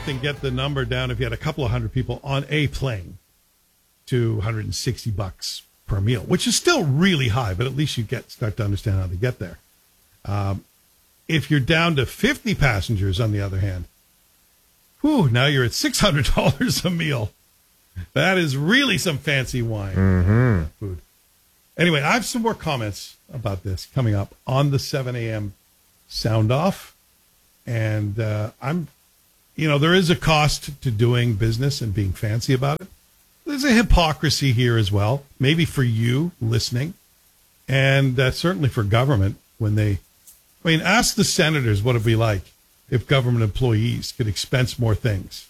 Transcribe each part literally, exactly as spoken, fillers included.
math and get the number down if you had a couple of hundred people on a plane to one hundred sixty bucks per meal, which is still really high, but at least you get start to understand how to get there. Um, if you're down to fifty passengers, on the other hand, whew, now you're at six hundred dollars a meal. That is really some fancy wine. Mm-hmm. Food. Anyway, I have some more comments about this coming up on the seven a.m. sound off. And uh, I'm, you know, there is a cost to doing business and being fancy about it. There's a hypocrisy here as well, maybe for you listening, and uh, certainly for government when they, I mean, ask the senators what it'd be like if government employees could expense more things,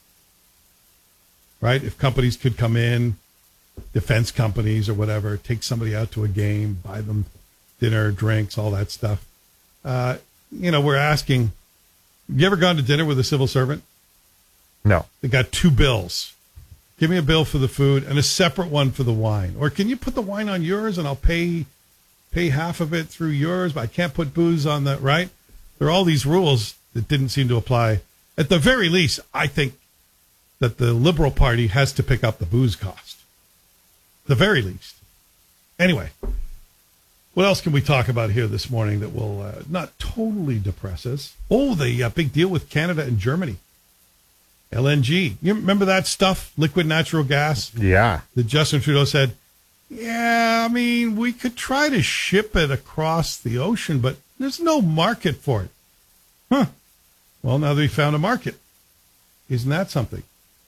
right? If companies could come in, defense companies or whatever, take somebody out to a game, buy them dinner, drinks, all that stuff. Uh, you know, we're asking, have you ever gone to dinner with a civil servant? No. They got two bills. Give me a bill for the food and a separate one for the wine. Or can you put the wine on yours and I'll pay pay half of it through yours, but I can't put booze on the, right? There are all these rules that didn't seem to apply. At the very least, I think that the Liberal Party has to pick up the booze cost. The very least. Anyway, what else can we talk about here this morning that will uh, not totally depress us? Oh, the uh, big deal with Canada and Germany. L N G. You remember that stuff? Liquid natural gas? Yeah. That Justin Trudeau said, yeah, I mean, we could try to ship it across the ocean, but there's no market for it. Huh. Well, now that we found a market. Isn't that something?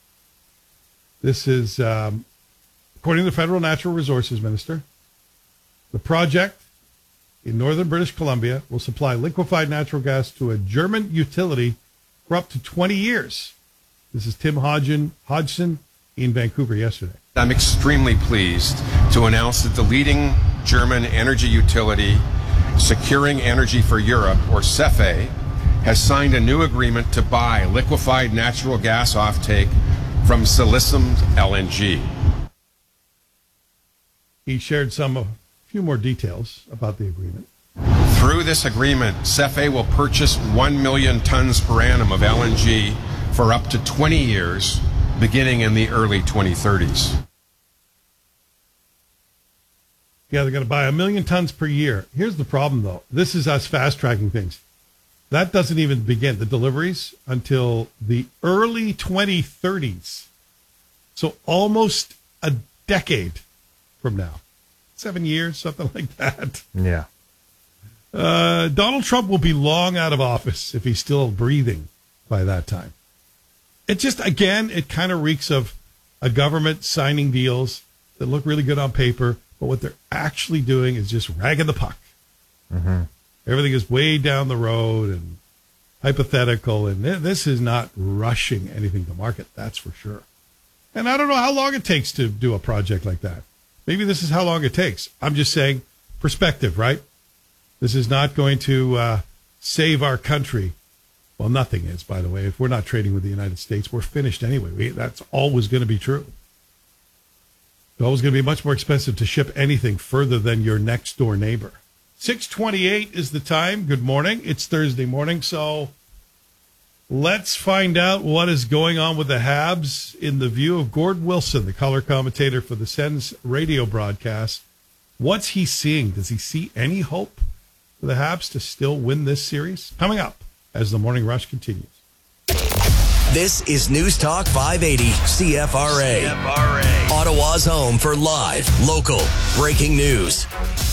This is, um, according to the Federal Natural Resources Minister, the project in northern British Columbia will supply liquefied natural gas to a German utility for up to twenty years. This is Tim Hodgson, Hodgson in Vancouver yesterday. I'm extremely pleased to announce that the leading German energy utility, Securing Energy for Europe, or S E F E, has signed a new agreement to buy liquefied natural gas offtake from Silicem L N G. He shared some, a few more details about the agreement. Through this agreement, S E F E will purchase one million tons per annum of L N G for up to twenty years, beginning in the early twenty thirties. Yeah, they're going to buy a million tons per year. Here's the problem, though. This is us fast-tracking things. That doesn't even begin, the deliveries, until the early twenty thirties. So almost a decade from now. Seven years, something like that. Yeah. Uh, Donald Trump will be long out of office if he's still breathing by that time. It just, again, it kind of reeks of a government signing deals that look really good on paper, but what they're actually doing is just ragging the puck. Mm-hmm. Everything is way down the road and hypothetical, and this is not rushing anything to market, that's for sure. And I don't know how long it takes to do a project like that. Maybe this is how long it takes. I'm just saying perspective, right? This is not going to uh, save our country. Well, nothing is, by the way. If we're not trading with the United States, we're finished anyway. We, that's always going to be true. It's always going to be much more expensive to ship anything further than your next door neighbor. six twenty-eight is the time. Good morning. It's Thursday morning, so let's find out what is going on with the Habs in the view of Gord Wilson, the color commentator for the Sens radio broadcast. What's he seeing? Does he see any hope for the Habs to still win this series? Coming up as the Morning Rush continues. This is News Talk five eighty C F R A. C F R A. Ottawa's home for live, local, breaking news.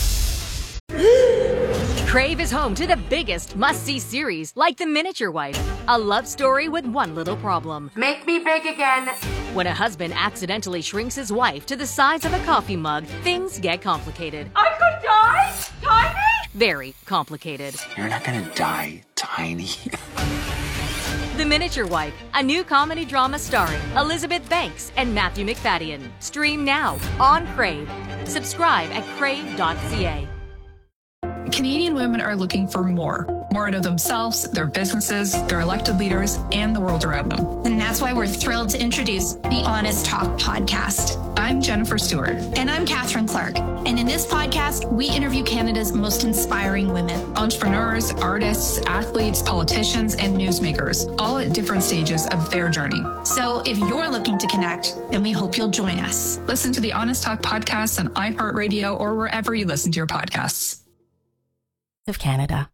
Crave is home to the biggest must-see series, like The Miniature Wife, a love story with one little problem. Make me big again. When a husband accidentally shrinks his wife to the size of a coffee mug, things get complicated. I could die? Tiny? Very complicated. You're not gonna die, Tiny. The Miniature Wife, a new comedy drama starring Elizabeth Banks and Matthew McFadden. Stream now on Crave. Subscribe at crave dot c a. Canadian women are looking for more. More out of themselves, their businesses, their elected leaders, and the world around them. And that's why we're thrilled to introduce the Honest Talk podcast. I'm I'm Jennifer Stewart. And I'm Catherine Clark. And in this podcast, we interview Canada's most inspiring women. Entrepreneurs, artists, athletes, politicians, and newsmakers, all at different stages of their journey. So if you're looking to connect, then we hope you'll join us. Listen to the Honest Talk podcast on iHeartRadio or wherever you listen to your podcasts. Of Canada.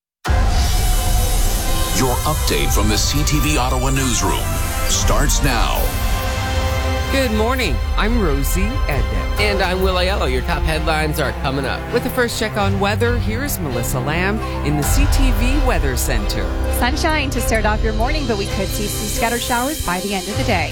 Your update from the C T V Ottawa newsroom starts now. Good morning. I'm Rosie Edna. And I'm Will Aiello. Your top headlines are coming up. With the first check on weather, here's Melissa Lamb in the C T V Weather Center. Sunshine to start off your morning, but we could see some scattered showers by the end of the day.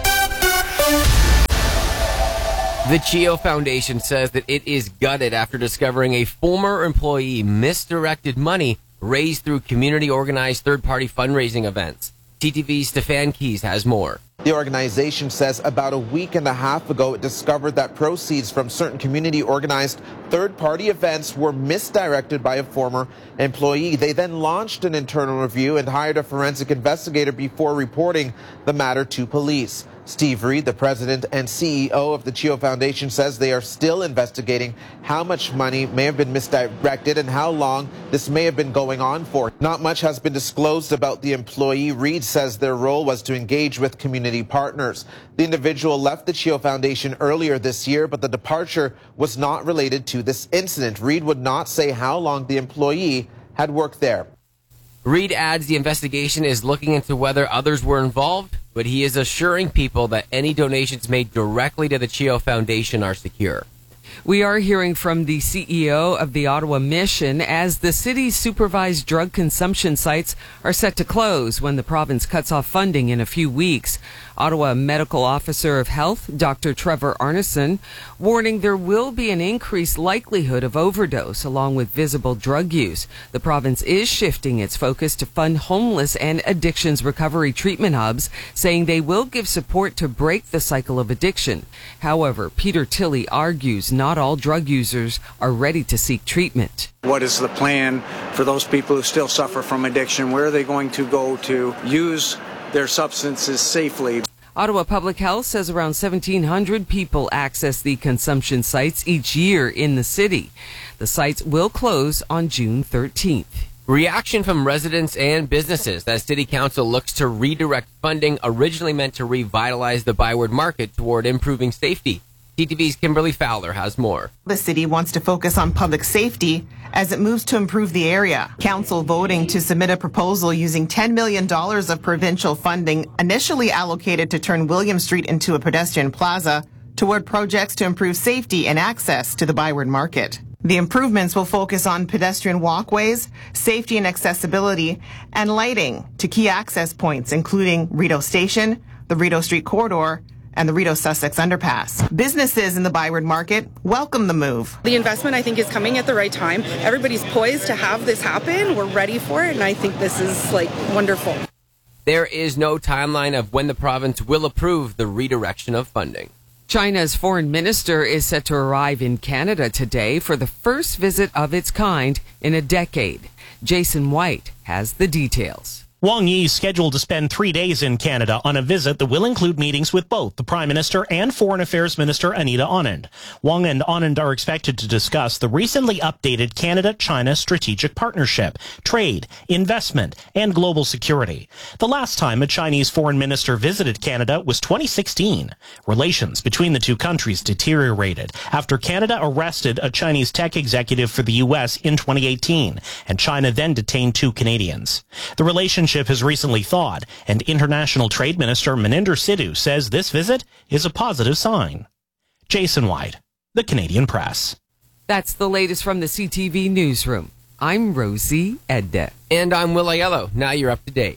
The CHEO Foundation says that it is gutted after discovering a former employee misdirected money raised through community-organized third-party fundraising events. C T V's Stefan Keys has more. The organization says about a week and a half ago it discovered that proceeds from certain community-organized third-party events were misdirected by a former employee. They then launched an internal review and hired a forensic investigator before reporting the matter to police. Steve Reed, the president and C E O of the CHEO Foundation, says they are still investigating how much money may have been misdirected and how long this may have been going on for. Not much has been disclosed about the employee. Reed says their role was to engage with community partners. The individual left the CHEO Foundation earlier this year, but the departure was not related to this incident. Reed would not say how long the employee had worked there. Reed adds the investigation is looking into whether others were involved, but he is assuring people that any donations made directly to the CHEO Foundation are secure. We are hearing from the C E O of the Ottawa Mission as the city's supervised drug consumption sites are set to close when the province cuts off funding in a few weeks. Ottawa Medical Officer of Health, Doctor Trevor Arneson, warning there will be an increased likelihood of overdose along with visible drug use. The province is shifting its focus to fund homeless and addictions recovery treatment hubs, saying they will give support to break the cycle of addiction. However, Peter Tilley argues not all drug users are ready to seek treatment. What is the plan for those people who still suffer from addiction? Where are they going to go to use their substances safely? Ottawa Public Health says around seventeen hundred people access the consumption sites each year in the city. The sites will close on June thirteenth. Reaction from residents and businesses as City Council looks to redirect funding originally meant to revitalize the Byward market toward improving safety. C T V's Kimberly Fowler has more. The city wants to focus on public safety as it moves to improve the area. Council voting to submit a proposal using ten million dollars of provincial funding initially allocated to turn William Street into a pedestrian plaza toward projects to improve safety and access to the Byward market. The improvements will focus on pedestrian walkways, safety and accessibility, and lighting to key access points, including Rideau Station, the Rideau Street Corridor, and the Rideau Sussex Underpass. Businesses in the Byward market welcome the move. The investment, I think, is coming at the right time. Everybody's poised to have this happen. We're ready for it, and I think this is, like, wonderful. There is no timeline of when the province will approve the redirection of funding. China's foreign minister is set to arrive in Canada today for the first visit of its kind in a decade. Jason White has the details. Wang Yi is scheduled to spend three days in Canada on a visit that will include meetings with both the Prime Minister and Foreign Affairs Minister Anita Anand. Wang and Anand are expected to discuss the recently updated Canada-China strategic partnership, trade, investment, and global security. The last time a Chinese foreign minister visited Canada was twenty sixteen. Relations between the two countries deteriorated after Canada arrested a Chinese tech executive for the U S in twenty eighteen, and China then detained two Canadians. The relationship has recently thawed, and International Trade Minister Maninder Sidhu says this visit is a positive sign. Jason White, The Canadian Press. That's the latest from the C T V Newsroom. I'm Rosie Edda. And I'm Will Aiello. Now you're up to date.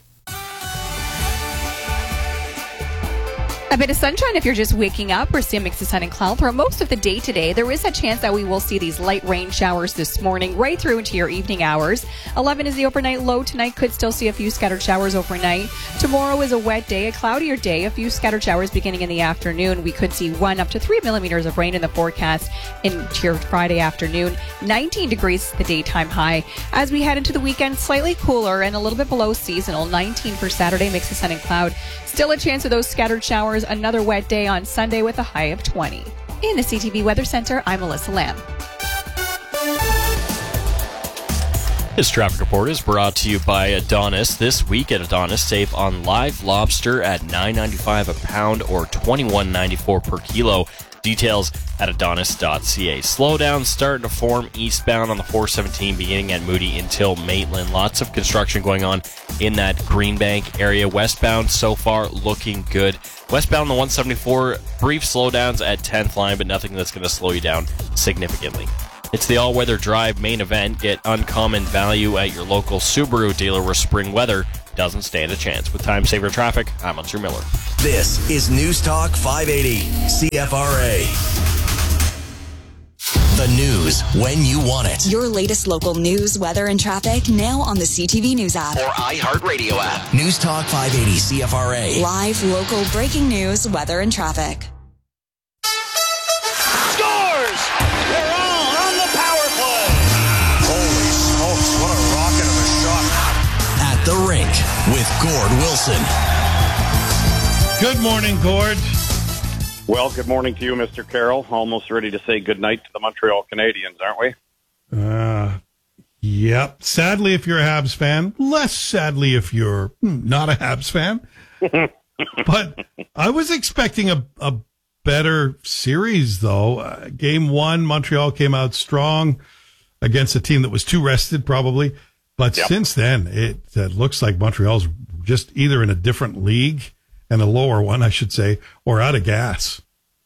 A bit of sunshine if you're just waking up. We're seeing a mix of sun and cloud throughout most of the day today. There is a chance that we will see these light rain showers this morning right through into your evening hours. eleven is the overnight low tonight. Could still see a few scattered showers overnight. Tomorrow is a wet day, a cloudier day. A few scattered showers beginning in the afternoon. We could see one up to three millimeters of rain in the forecast into your Friday afternoon. nineteen degrees the daytime high. As we head into the weekend, slightly cooler and a little bit below seasonal. nineteen for Saturday, mix of sun and cloud. Still a chance of those scattered showers shows another wet day on Sunday with a high of twenty. In the C T V Weather Center, I'm Melissa Lamb. This traffic report is brought to you by Adonis. This week at Adonis, save on live lobster at nine ninety-five a pound or twenty-one ninety-four per kilo. Details at adonis dot c a. Slowdowns starting to form eastbound on the four seventeen beginning at Moody until Maitland. Lots of construction going on in that Greenbank area. Westbound so far looking good. Westbound the one seventy-four, brief slowdowns at tenth line, but nothing that's going to slow you down significantly. It's the all-weather drive main event. Get uncommon value at your local Subaru dealer where spring weather doesn't stand a chance. With time saver traffic, I'm Hunter Miller. This is News Talk five eighty C F R A. The news when you want it. Your latest local news, weather, and traffic now on the C T V News app or iHeartRadio app. News Talk five eighty C F R A. Live, local, breaking news, weather, and traffic. Scores! They're all on the power play. Holy smokes, what a rocket of a shot. At the rink with Gord Wilson. Good morning, Gord. Well, good morning to you, Mister Carroll. Almost ready to say goodnight to the Montreal Canadiens, aren't we? Uh, yep. Sadly, if you're a Habs fan. Less sadly if you're not a Habs fan. But I was expecting a, a better series, though. Uh, game one, Montreal came out strong against a team that was too rested, probably. But yep. since then, it uh, looks like Montreal's just either in a different league, and a lower one, I should say, or out of gas.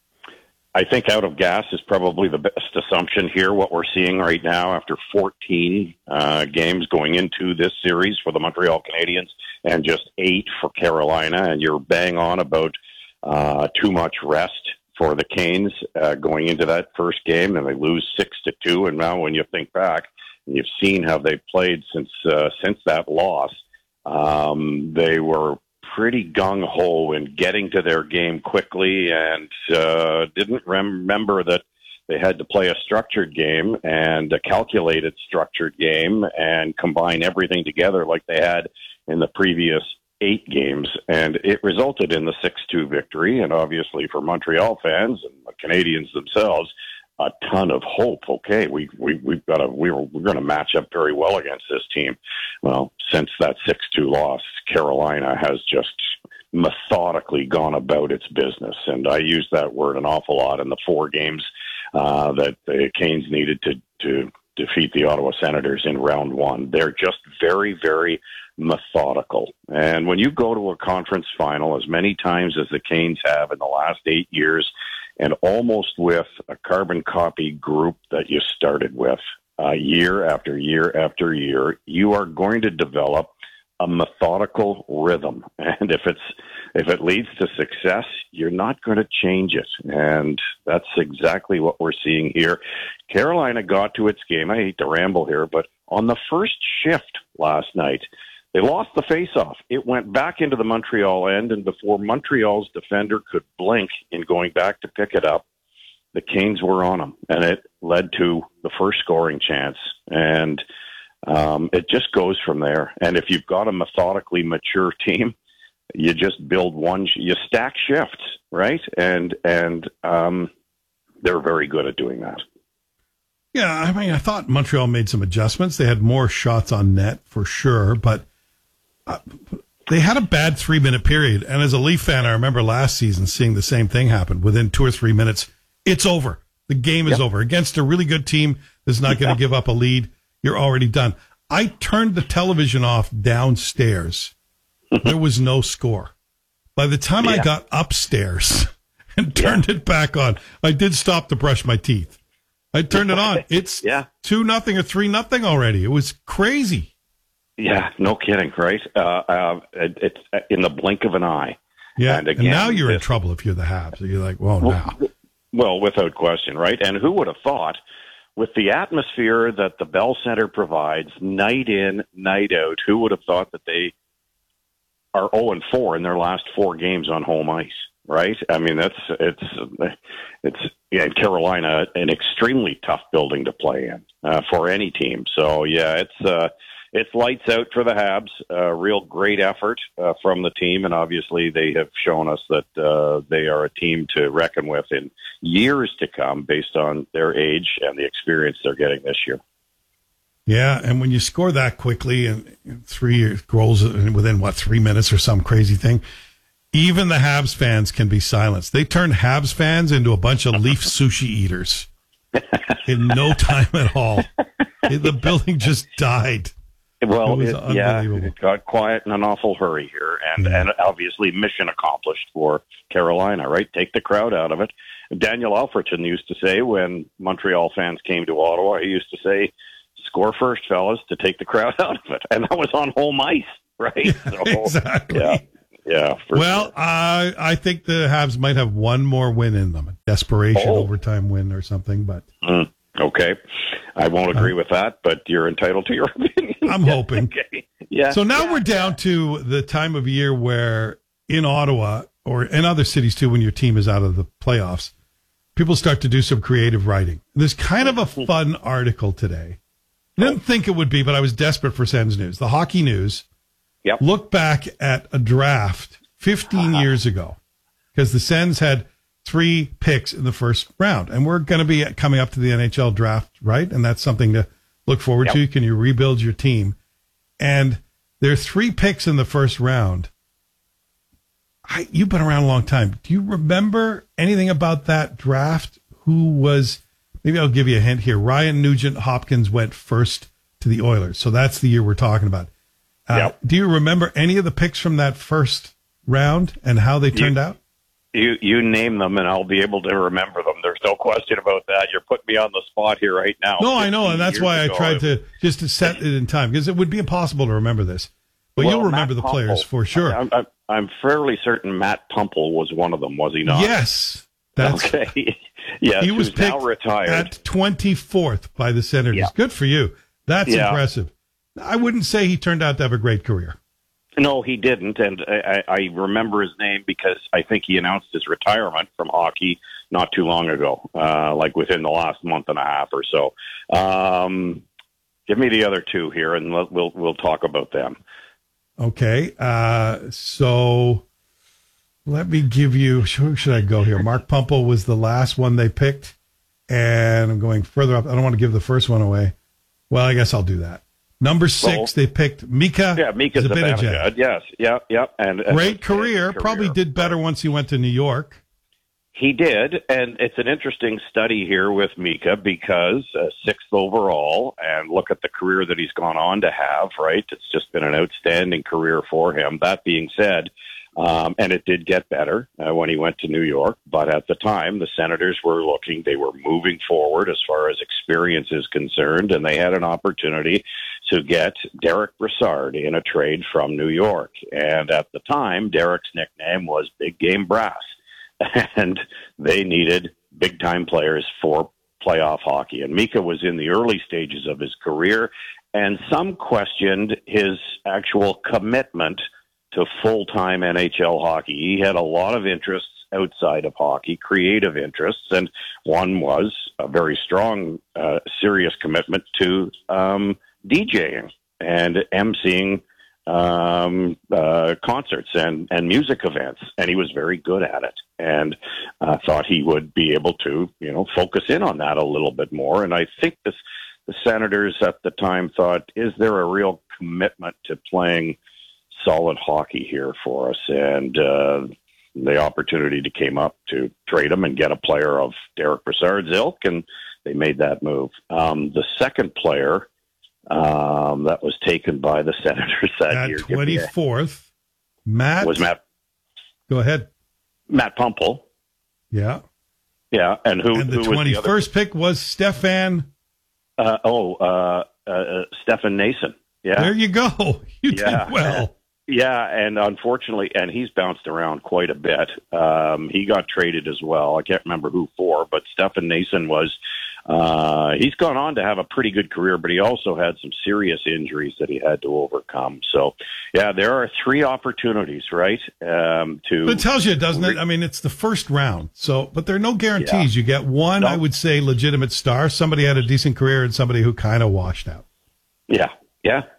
I think out of gas is probably the best assumption here. What we're seeing right now after fourteen uh, games going into this series for the Montreal Canadiens and just eight for Carolina, and you're bang on about uh, too much rest for the Canes uh, going into that first game, and they lose six to two. And now when you think back, and you've seen how they've played since uh, since that loss, um, they were pretty gung-ho in getting to their game quickly and uh, didn't rem- remember that they had to play a structured game and a calculated structured game and combine everything together like they had in the previous eight games. And it resulted in the six two victory. And obviously for Montreal fans and the Canadians themselves, a ton of hope. Okay, we, we, we've got a, we were, we're going to match up very well against this team. Well, since that six two loss, Carolina has just methodically gone about its business. And I use that word an awful lot in the four games uh, that the Canes needed to, to defeat the Ottawa Senators in round one. They're just very, very methodical. And when you go to a conference final as many times as the Canes have in the last eight years, and almost with a carbon copy group that you started with uh, year after year after year, you are going to develop a methodical rhythm. And if it's if it leads to success, you're not going to change it. And that's exactly what we're seeing here. Carolina got to its game. I hate to ramble here, but on the first shift last night, they lost the faceoff. It went back into the Montreal end, and before Montreal's defender could blink in going back to pick it up, the Canes were on them, and it led to the first scoring chance. And um, it just goes from there. And if you've got a methodically mature team, you just build one, you stack shifts, right? And and um, they're very good at doing that. Yeah, I mean, I thought Montreal made some adjustments. They had more shots on net for sure, but uh, they had a bad three-minute period. And as a Leaf fan, I remember last season seeing the same thing happen. Within two or three minutes, it's over. The game is yep. over. Against a really good team that's not going to give up a lead, you're already done. I turned the television off downstairs. There was no score. By the time yeah. I got upstairs and turned yeah. it back on, I did stop to brush my teeth. I turned it on. It's yeah. two nothing or three nothing already. It was crazy. Yeah, no kidding, right? Uh, uh, it, it's in the blink of an eye. Yeah, and, again, and now you're this, in trouble if you're the Habs. So you're like, well, well, now. Well, without question, right? And who would have thought, with the atmosphere that the Bell Center provides, night in, night out, who would have thought that they are oh and four in their last four games on home ice? Right? I mean, that's it's it's yeah, in Carolina, an extremely tough building to play in uh, for any team. So yeah, it's uh, it's lights out for the Habs. Uh, real great effort uh, from the team, and obviously they have shown us that uh, they are a team to reckon with in years to come based on their age and the experience they're getting this year. Yeah, and when you score that quickly and three goals within, what, three minutes or some crazy thing, even the Habs fans can be silenced. They turned Habs fans into a bunch of Leaf sushi eaters in no time at all. The building just died. Well, it was it, yeah, unbelievable. it got quiet in an awful hurry here, and, Yeah. and obviously mission accomplished for Carolina, right? Take the crowd out of it. Daniel Alfredson used to say when Montreal fans came to Ottawa, he used to say, score first, fellas, to take the crowd out of it. And that was on home ice, right? Yeah, so, exactly. Yeah, yeah. for Well, sure. I I think the Habs might have one more win in them, a desperation Oh. overtime win or something, but Mm, okay. I won't agree with that, but you're entitled to your opinion. I'm hoping. Okay. Yeah. So now we're down to the time of year where in Ottawa or in other cities too, when your team is out of the playoffs, people start to do some creative writing. There's kind of a fun article today. I didn't think it would be, but I was desperate for Sens News. The Hockey News Yep. looked back at a draft fifteen years ago because the Sens had three picks in the first round. And we're going to be coming up to the N H L draft, right? And that's something to look forward Yep. to. Can you rebuild your team? And there are three picks in the first round. I, you've been around a long time. Do you remember anything about that draft? Who was, maybe I'll give you a hint here. Ryan Nugent Hopkins went first to the Oilers. So that's the year we're talking about. Uh, Yep. Do you remember any of the picks from that first round and how they turned You- out? You you name them, and I'll be able to remember them. There's no question about that. You're putting me on the spot here right now. No, I know, and that's fifteen why I years tried ago, to just to set it in time because it would be impossible to remember this. But Well, you'll remember Matt the players Pumple, for sure. I'm, I'm, I'm fairly certain Matt Pumple was one of them, was he not? Yes, that's Okay. Yes, he was who's now picked retired. at twenty-fourth by the Senators. Yeah. Good for you. That's Yeah. impressive. I wouldn't say he turned out to have a great career. No, he didn't, and I, I remember his name because I think he announced his retirement from hockey not too long ago, uh, like within the last month and a half or so. Um, give me the other two here, and we'll we'll, we'll talk about them. Okay, uh, so let me give you. Who should I go here? Mark Pumple was the last one they picked, and I'm going further up. I don't want to give the first one away. Well, I guess I'll do that. Number six, Well, they picked Mika. Yeah, Mika Zibanejad. Zibanejad. Yes, yeah, yeah, and and Great his career. Probably did better once he went to New York. He did, and it's an interesting study here with Mika because uh, sixth overall, and look at the career that he's gone on to have, right? It's just been an outstanding career for him. That being said, um, and it did get better uh, when he went to New York, but at the time, the Senators were looking, they were moving forward as far as experience is concerned, and they had an opportunity to get Derek Brassard in a trade from New York. And at the time, Derek's nickname was Big Game Brass. And they needed big-time players for playoff hockey. And Mika was in the early stages of his career, and some questioned his actual commitment to full-time N H L hockey. He had a lot of interests outside of hockey, creative interests, and one was a very strong, uh, serious commitment to um, DJing and emceeing um, uh, concerts and, and music events, and he was very good at it, and uh, thought he would be able to, you know, focus in on that a little bit more. And I think this, the Senators at the time thought, is there a real commitment to playing solid hockey here for us? And uh, the opportunity to came up to trade him and get a player of Derek Brassard's ilk, and they made that move. Um, the second player Um, that was taken by the Senators that At year. twenty-fourth, Matt. Was Matt. Go ahead. Matt Pumple. Yeah. Yeah. And who, And the who was the other? twenty-first pick was Stefan. Uh, oh, uh, uh, Stefan Nason. Yeah. There you go. You yeah. did well. Yeah, and unfortunately, and he's bounced around quite a bit. Um, he got traded as well. I can't remember who for, but Stefan Nason was, uh, he's gone on to have a pretty good career, but he also had some serious injuries that he had to overcome. So, yeah, there are three opportunities, right? Um, to But it tells you, doesn't it? I mean, it's the first round. So, but there are no guarantees. You get one, No. I would say, legitimate star. Somebody had a decent career and somebody who kind of washed out. Yeah, yeah.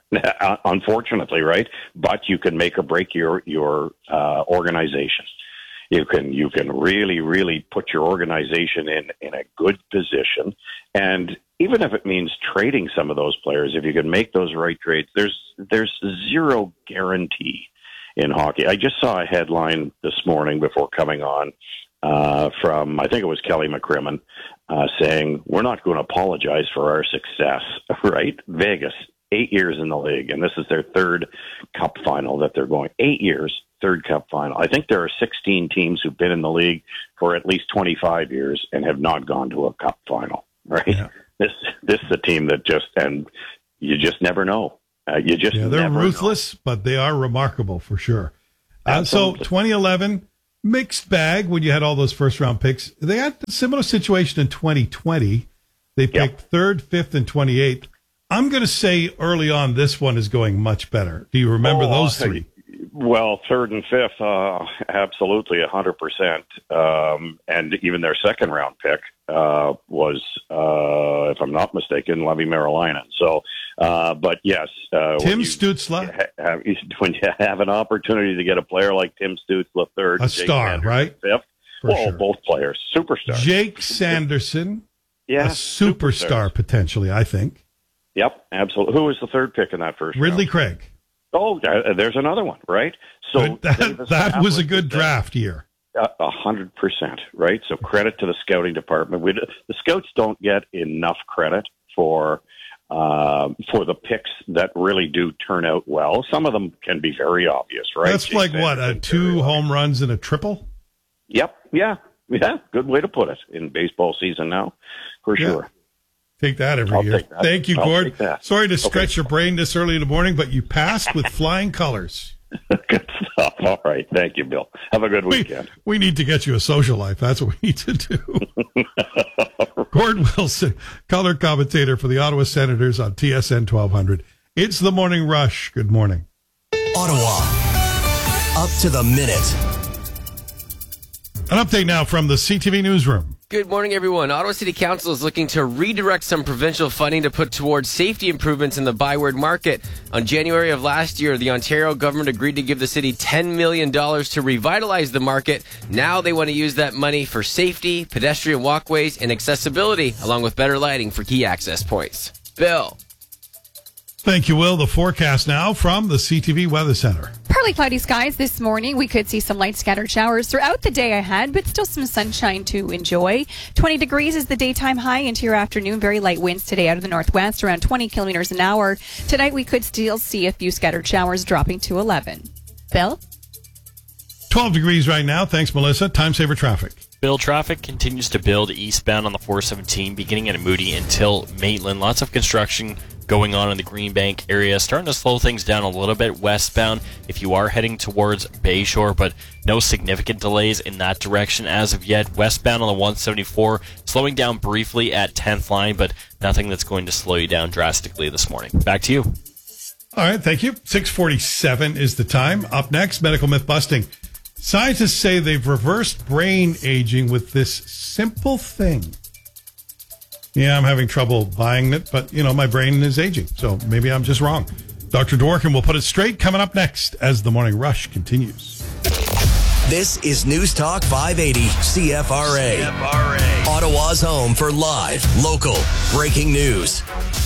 unfortunately, right? But you can make or break your your uh, organization. You can you can really really put your organization in in a good position, and even if it means trading some of those players, if you can make those right trades, there's there's zero guarantee in hockey. I just saw a headline this morning before coming on uh, from I think it was Kelly McCrimmon uh, saying we're not going to apologize for our success. Right, Vegas. Eight years in the league, and this is their third cup final that they're going. Eight years, third cup final. I think there are sixteen teams who've been in the league for at least twenty-five years and have not gone to a cup final, right? Yeah. This this is a team that just, and you just never know. Uh, you just yeah, they're never ruthless, know. But they are remarkable for sure. Uh, so twenty eleven, mixed bag when you had all those first-round picks. They had a similar situation in twenty twenty. They picked yep. third, fifth, and twenty-eighth. I'm going to say early on this one is going much better. Do you remember oh, those three? Well, third and fifth, uh, absolutely, one hundred percent. Um, and even their second round pick uh, was, uh, if I'm not mistaken, Levi Merrilainen. So, uh, but yes. Uh, Tim Stützle. Have, when you have an opportunity to get a player like Tim Stützle, third. A star, Jake right? Fifth. For well, sure. both players, superstars. Jake Sanderson. Yeah. A superstar, potentially, I think. Yep, absolutely. Who was the third pick in that first Ridley round? Craig. Oh, uh, there's another one, right? So that, that was a good draft year. A hundred percent, right? So credit to the scouting department. We, the scouts don't get enough credit for uh, for the picks that really do turn out well. Some of them can be very obvious, right? That's Jake like what, uh, two home runs and a triple? Yep, yeah, yeah. Good way to put it in baseball season now, for yeah. sure. Take that every I'll year. That. Thank you, I'll Gord. Sorry to stretch okay. your brain this early in the morning, but you passed with flying colors. Good stuff. All right. Thank you, Bill. Have a good weekend. We, we need to get you a social life. That's what we need to do. Gord Wilson, color commentator for the Ottawa Senators on T S N twelve hundred. It's the Morning Rush. Good morning. Ottawa. Up to the minute. An update now from the C T V newsroom. Good morning, everyone. Ottawa City Council is looking to redirect some provincial funding to put towards safety improvements in the Byward Market. On January of last year, the Ontario government agreed to give the city ten million dollars to revitalize the market. Now they want to use that money for safety, pedestrian walkways, and accessibility, along with better lighting for key access points. Bill. Thank you, Will. The forecast now from the C T V Weather Center. Partly cloudy skies this morning. We could see some light scattered showers throughout the day ahead, but still some sunshine to enjoy. twenty degrees is the daytime high into your afternoon. Very light winds today out of the northwest, around twenty kilometers an hour. Tonight we could still see a few scattered showers dropping to eleven. Bill? twelve degrees right now. Thanks, Melissa. Time saver traffic. Bill, traffic continues to build eastbound on the four seventeen, beginning at Moody until Maitland. Lots of construction going on in the Greenbank area, starting to slow things down a little bit westbound if you are heading towards Bayshore, but no significant delays in that direction as of yet. Westbound on the one seventy-four, slowing down briefly at tenth line, but nothing that's going to slow you down drastically this morning. Back to you. All right, thank you. six forty-seven is the time. Up next, medical myth busting. Scientists say they've reversed brain aging with this simple thing. Yeah, I'm having trouble buying it, but, you know, my brain is aging, so maybe I'm just wrong. Doctor Dworkin will put it straight coming up next as the Morning Rush continues. This is News Talk five eighty C F R A. C F R A. Ottawa's home for live, local, breaking news.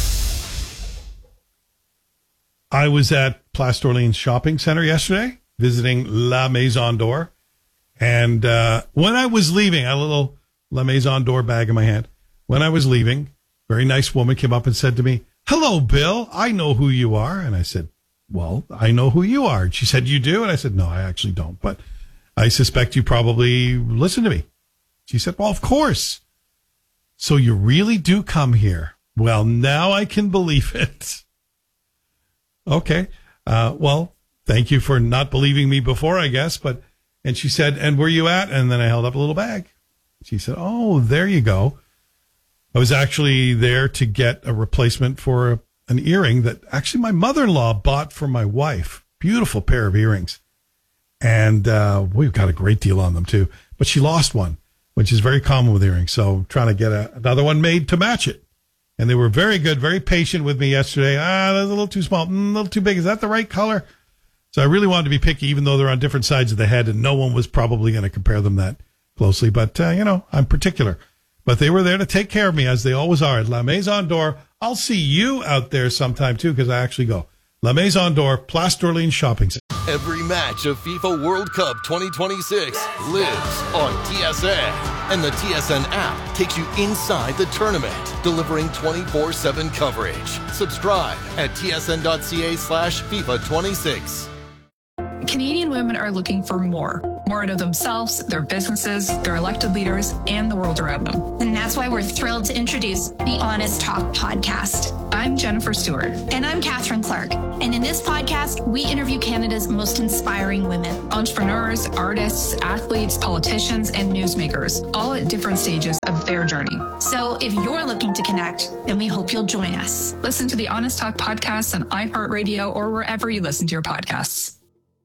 I was at Place d'Orleans Shopping Center yesterday, visiting La Maison d'Or. And uh, when I was leaving, I had a little La Maison d'Or bag in my hand. When I was leaving, a very nice woman came up and said to me, "Hello, Bill. I know who you are." And I said, "Well, I know who you are." And she said, "You do?" And I said, "No, I actually don't. But I suspect you probably listen to me." She said, "Well, of course. So you really do come here." Well, now I can believe it. Okay. Uh, well, thank you for not believing me before, I guess. But, and she said, "And where you at?" And then I held up a little bag. She said, "Oh, there you go." I was actually there to get a replacement for a, an earring that actually my mother-in-law bought for my wife. Beautiful pair of earrings. And uh, we've got a great deal on them, too. But she lost one, which is very common with earrings. So trying to get a, another one made to match it. And they were very good, very patient with me yesterday. Ah, that's a little too small, mm, a little too big. Is that the right color? So I really wanted to be picky, even though they're on different sides of the head, and no one was probably going to compare them that closely. But, uh, you know, I'm particular. But they were there to take care of me, as they always are, at La Maison d'Or. I'll see you out there sometime, too, because I actually go. La Maison d'Or, Place d'Orléans Shopping Center. Every match of FIFA World Cup twenty twenty-six lives on T S N. And the T S N app takes you inside the tournament, delivering twenty-four seven coverage. Subscribe at tsn.ca slash FIFA 26. Canadian women are looking for more. More out of themselves, their businesses, their elected leaders, and the world around them. And that's why we're thrilled to introduce the Honest Talk podcast. I'm Jennifer Stewart. And I'm Catherine Clark. And in this podcast, we interview Canada's most inspiring women. Entrepreneurs, artists, athletes, politicians, and newsmakers, all at different stages of their journey. So if you're looking to connect, then we hope you'll join us. Listen to the Honest Talk podcast on iHeartRadio or wherever you listen to your podcasts.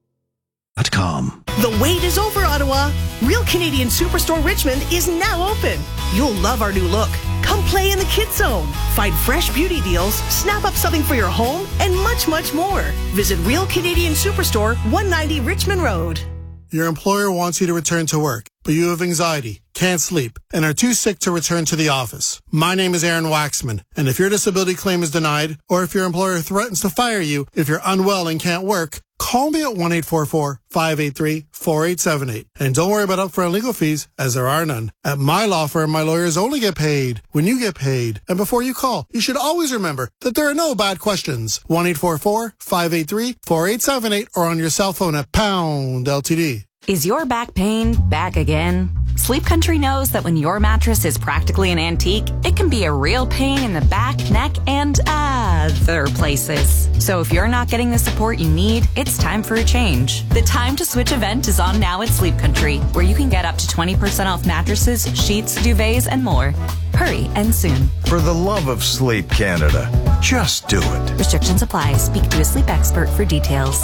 Com. The wait is over, Ottawa. Real Canadian Superstore Richmond is now open. You'll love our new look. Come play in the Kids Zone. Find fresh beauty deals, snap up something for your home, and much, much more. Visit Real Canadian Superstore, one ninety Richmond Road. Your employer wants you to return to work, but you have anxiety, can't sleep, and are too sick to return to the office. My name is Aaron Waxman, and if your disability claim is denied, or if your employer threatens to fire you if you're unwell and can't work, call me at one eight four four, five eight three, four eight seven eight. And don't worry about upfront legal fees, as there are none. At my law firm, my lawyers only get paid when you get paid. And before you call, you should always remember that there are no bad questions. one eight four four, five eight three, four eight seven eight or on your cell phone at pound L T D. Is your back pain back again? Sleep Country knows that when your mattress is practically an antique, it can be a real pain in the back, neck, and other places. So if you're not getting the support you need, it's time for a change. The Time to Switch event is on now at Sleep Country, where you can get up to twenty percent off mattresses, sheets, duvets, and more. Hurry and soon. For the love of Sleep Canada, just do it. Restrictions apply. Speak to a sleep expert for details.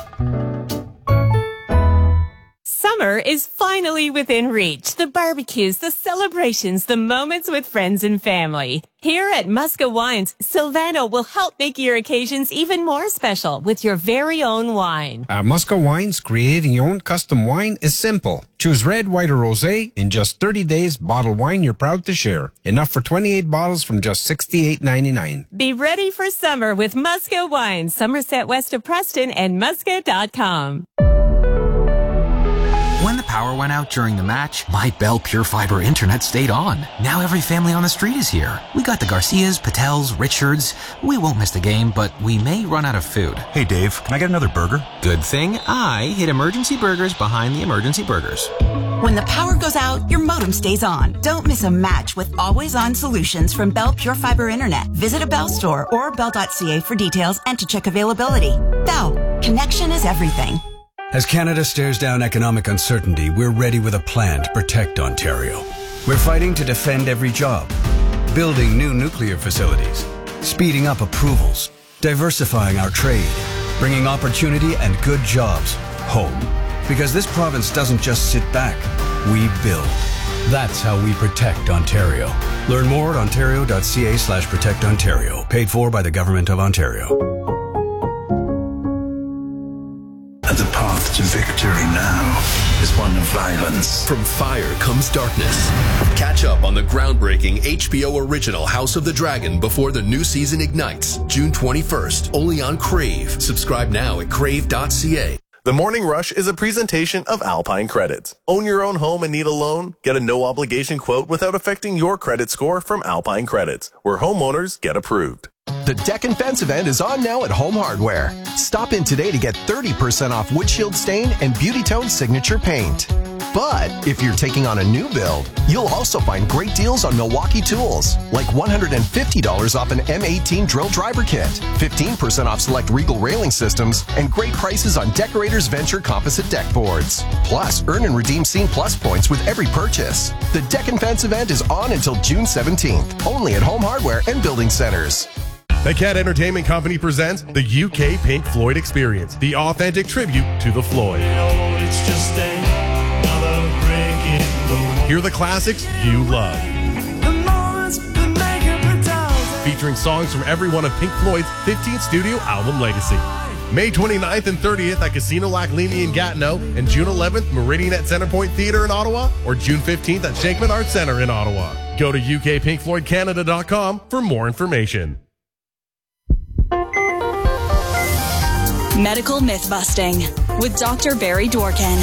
Summer is finally within reach. The barbecues, the celebrations, the moments with friends and family. Here at Musca Wines, Silvano will help make your occasions even more special with your very own wine. At Musca Wines, creating your own custom wine is simple. Choose red, white, or rosé. In just thirty days, bottle wine you're proud to share. Enough for twenty-eight bottles from just sixty-eight ninety-nine. Be ready for summer with Musca Wines, Somerset west of Preston, and musca dot com. When the power went out during the match, my Bell Pure Fiber internet stayed on. Now every family on the street is here. We got the Garcias, Patels, Richards. We won't miss the game, but we may run out of food. Hey Dave, can I get another burger? Good thing I hid Emergency Burgers behind the Emergency Burgers. When the power goes out, your modem stays on. Don't miss a match with always-on solutions from Bell Pure Fiber Internet. Visit a Bell store or bell dot c a for details and to check availability. Bell, connection is everything. As Canada stares down economic uncertainty, we're ready with a plan to protect Ontario. We're fighting to defend every job, building new nuclear facilities, speeding up approvals, diversifying our trade, bringing opportunity and good jobs home. Because this province doesn't just sit back, we build. That's how we protect Ontario. Learn more at ontario.ca slash protect Ontario. Paid for by the Government of Ontario. The path to victory now is one of violence. From fire comes darkness. Catch up on the groundbreaking H B O original House of the Dragon before the new season ignites, June twenty-first, only on Crave. Subscribe now at crave dot c a. The Morning Rush is a presentation of Alpine Credits. Own your own home and need a loan? Get a no-obligation quote without affecting your credit score from Alpine Credits, where homeowners get approved. The Deck and Fence event is on now at Home Hardware. Stop in today to get thirty percent off windshield stain and Beauty Tone signature paint. But if you're taking on a new build, you'll also find great deals on Milwaukee tools, like one hundred fifty dollars off an M eighteen drill driver kit, fifteen percent off select Regal railing systems, and great prices on Decorators Venture composite deck boards. Plus, earn and redeem Scene Plus points with every purchase. The Deck and Fence event is on until June seventeenth, only at Home Hardware and Building Centers. The Cat Entertainment Company presents the U K Pink Floyd Experience, the authentic tribute to the Floyd. It's just another break in the Hear the classics you love. the moments that make it featuring songs from every one of Pink Floyd's fifteenth studio album legacy. May twenty-ninth and thirtieth at Casino Lac Leamy in Gatineau, and June eleventh, Meridian at Centrepoint Theatre in Ottawa, or June fifteenth at Shankman Arts Centre in Ottawa. Go to U K Pink Floyd Canada dot com for more information. Medical Myth-Busting with Doctor Barry Dworkin.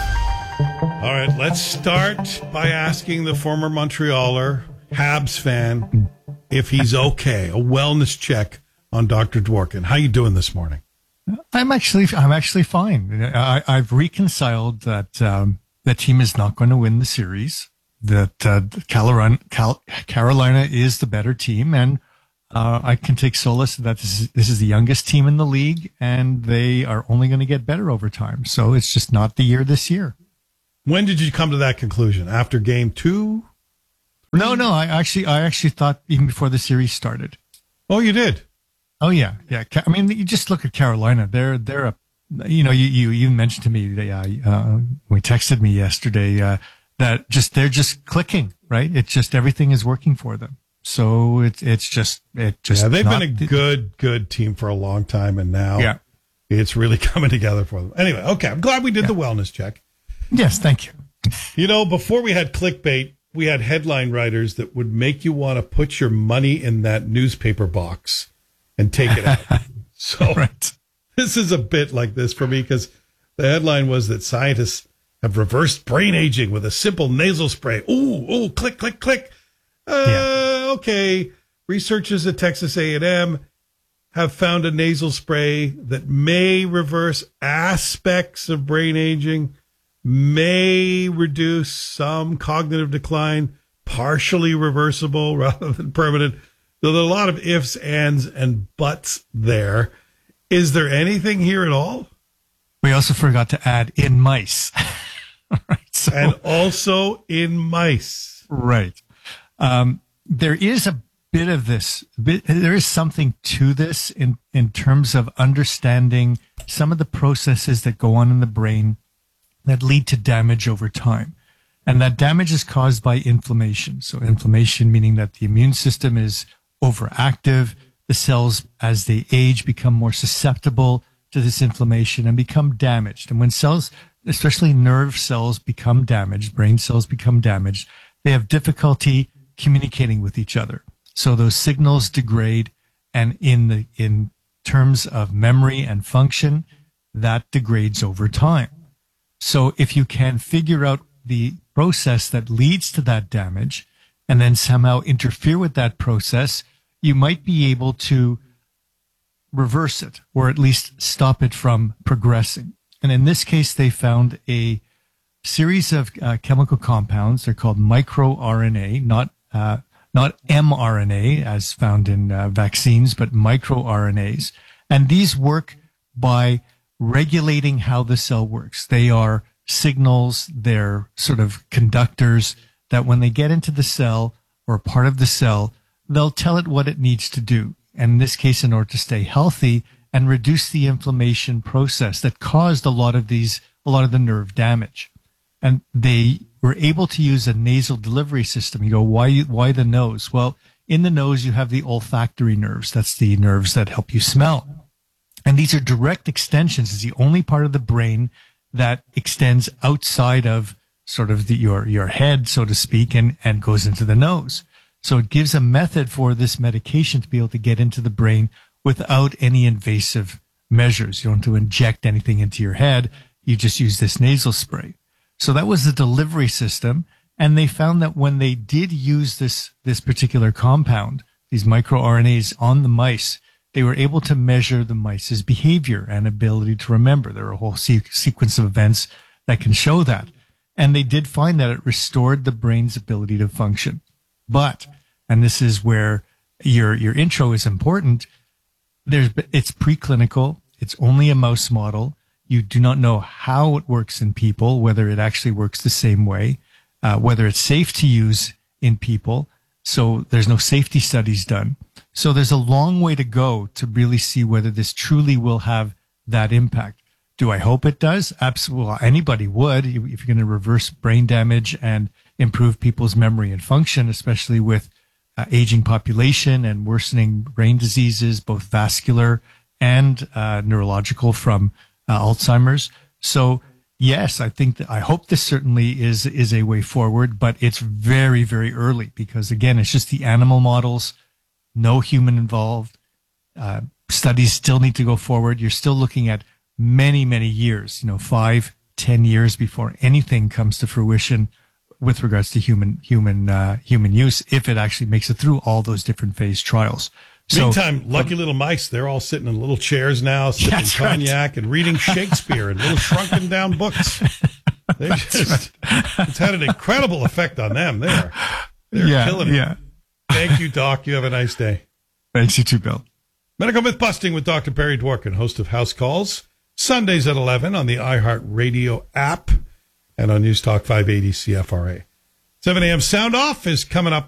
All right, let's start by asking the former Montrealer, Habs fan, if he's okay. A wellness check on Doctor Dworkin. How you doing this morning? I'm actually, I'm actually fine. I, I've reconciled that um, the team is not going to win the series. That uh, Carolina, Cal, Carolina is the better team, and uh, I can take solace that this is, this is the youngest team in the league, and they are only going to get better over time. So it's just not the year this year. When did you come to that conclusion? After game two? Three? No, no. I actually, I actually thought even before the series started. Oh, you did? Oh yeah, yeah. I mean, you just look at Carolina. They're they're a, you know, you you even mentioned to me, uh, uh, we texted me yesterday uh, that just they're just clicking, right? It's just everything is working for them. So it's it's just it just yeah. They've not, been a good good team for a long time, and now yeah. it's really coming together for them. Anyway, okay, I'm glad we did yeah. the wellness check. Yes, thank you. You know, before we had clickbait, we had headline writers that would make you want to put your money in that newspaper box and take it out. So right. This is a bit like this for me, because the headline was that scientists have reversed brain aging with a simple nasal spray. Ooh, ooh, click, click, click. Uh, yeah. Okay. Researchers at Texas A and M have found a nasal spray that may reverse aspects of brain aging, may reduce some cognitive decline, partially reversible rather than permanent. So there's a lot of ifs, ands, and buts there. Is there anything here at all? We also forgot to add in mice. Right, so, and also in mice. Right. Um, there is a bit of this. Bit, there is something to this in, in terms of understanding some of the processes that go on in the brain that lead to damage over time. And that damage is caused by inflammation. So inflammation meaning that the immune system is overactive. The cells, as they age, become more susceptible to this inflammation and become damaged. And when cells, especially nerve cells, become damaged, brain cells become damaged, they have difficulty communicating with each other. So those signals degrade, and in the in terms of memory and function, that degrades over time. So if you can figure out the process that leads to that damage and then somehow interfere with that process, you might be able to reverse it, or at least stop it from progressing. And in this case, they found a series of uh, chemical compounds. They're called microRNA, not uh, not mRNA as found in uh, vaccines, but microRNAs. And these work by regulating how the cell works. They are signals, they're sort of conductors that when they get into the cell or part of the cell, they'll tell it what it needs to do. And in this case, in order to stay healthy and reduce the inflammation process that caused a lot of these, a lot of the nerve damage. And they were able to use a nasal delivery system. You go, why, why the nose? Well, in the nose, you have the olfactory nerves. That's the nerves that help you smell. And these are direct extensions. It's the only part of the brain that extends outside of sort of the, your, your head, so to speak, and, and goes into the nose. So it gives a method for this medication to be able to get into the brain without any invasive measures. You don't have to inject anything into your head. You just use this nasal spray. So that was the delivery system. And they found that when they did use this, this particular compound, these microRNAs on the mice, they were able to measure the mice's behavior and ability to remember. There are a whole se- sequence of events that can show that. And they did find that it restored the brain's ability to function. But, and this is where your, your intro is important, there's, it's preclinical. It's only a mouse model. You do not know how it works in people, whether it actually works the same way, uh, whether it's safe to use in people. So there's no safety studies done. So there's a long way to go to really see whether this truly will have that impact. Do I hope it does? Absolutely. Well, anybody would, if you're going to reverse brain damage and improve people's memory and function, especially with uh, aging population and worsening brain diseases, both vascular and uh, neurological from uh, Alzheimer's. So yes, I think that I hope this certainly is is a way forward, but it's very, very early because again, it's just the animal models, no human involved. Uh, studies still need to go forward. You're still looking at many, many years, you know, five, ten years before anything comes to fruition with regards to human human uh, human use, if it actually makes it through all those different phase trials. So, meantime, lucky little mice, they're all sitting in little chairs now, sipping cognac right. and reading Shakespeare and little shrunken down books. They just, right. It's had an incredible effect on them. They're, they're yeah, killing it. Yeah. Thank you, Doc. You have a nice day. Thanks, you too, Bill. Medical Myth Busting with Doctor Barry Dworkin, host of House Calls, Sundays at eleven on the iHeartRadio app and on News Talk five eighty C F R A. seven a.m. Sound Off is coming up